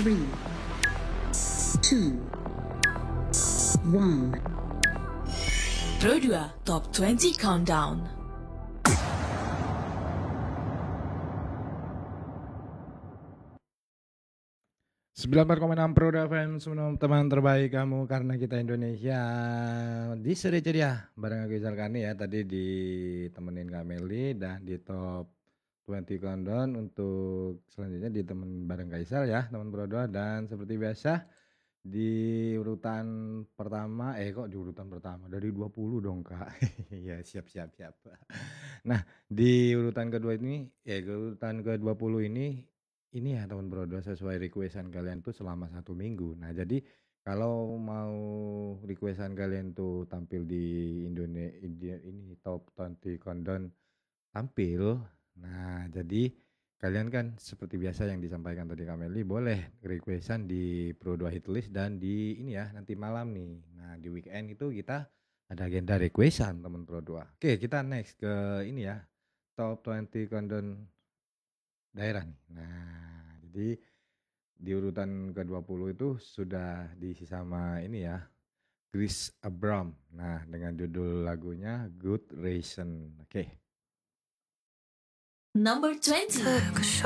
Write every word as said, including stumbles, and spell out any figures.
three, two, one. Pro dua Top dua puluh Countdown. sembilan puluh empat koma enam Pro F M, semua teman terbaik kamu karena kita Indonesia. Di Seri Ceria bareng aku Izal Kani ya. Tadi ditemenin Kak Meli dan di Top dua puluh Countdown. Untuk selanjutnya ditemen bareng Kak Izal ya, teman Pro dua. Dan seperti biasa di urutan pertama, eh kok di urutan pertama? Dari dua puluh dong Kak. Ya siap siap siap. Nah di urutan kedua ini, ya urutan ke dua puluh ini, ini ya teman Pro dua sesuai requestan kalian tuh selama satu minggu. Nah jadi kalau mau requestan kalian tuh tampil di Indonesia ini Top dua puluh Countdown tampil. Nah jadi kalian kan seperti biasa yang disampaikan tadi Kameli, boleh requestan di Pro dua Hitlist dan di ini ya nanti malam nih. Nah di weekend itu kita ada agenda requestan teman Pro dua. Oke kita next ke ini ya Top dua puluh Countdown daerah nih. Nah jadi di urutan ke dua puluh itu sudah diisi sama ini ya Chris Abram. Nah dengan judul lagunya Good Reason. Oke. Number twenty.